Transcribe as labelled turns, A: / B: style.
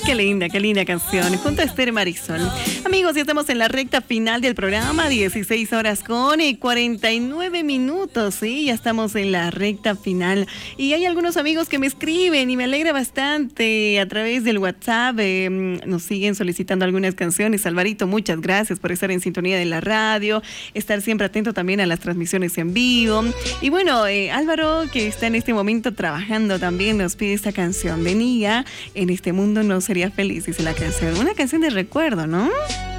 A: qué linda canción. Junto a Esther Marisol. Amigos, ya estamos en la recta final del programa, 16 horas con 49 minutos, ¿sí? Ya estamos en la recta final. Y hay algunos amigos que me escriben y me alegra bastante a través del WhatsApp. Nos siguen solicitando algunas canciones. Alvarito, muchas gracias por estar en sintonía de la radio, estar siempre atento también a las transmisiones en vivo. Y bueno, Álvaro, que está en este momento trabajando también, nos pide esta canción de Niga, En este mundo no sería feliz, dice la canción. Una canción de recuerdo, ¿no?